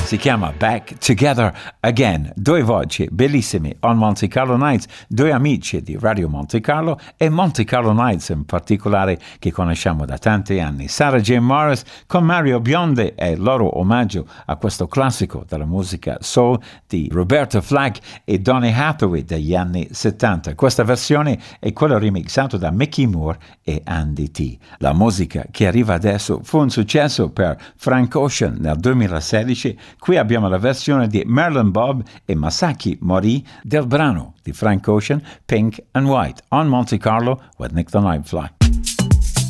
Si chiama Back Together Again. Due voci bellissime on Monte Carlo Nights, due amici di Radio Monte Carlo e Monte Carlo Nights in particolare che conosciamo da tanti anni. Sarah J. Morris con Mario Biondi e il loro omaggio a questo classico della musica soul di Roberta Flack e Donny Hathaway degli anni 70. Questa versione è quella remixata da Mickey Moore e Andy T. La musica che arriva adesso fu un successo per Frank Ocean nel 2016. Qui abbiamo la versione di Marilyn Bob e Masaki Mori del brano di Frank Ocean, Pink and White, on Monte Carlo with Nick the Nightfly.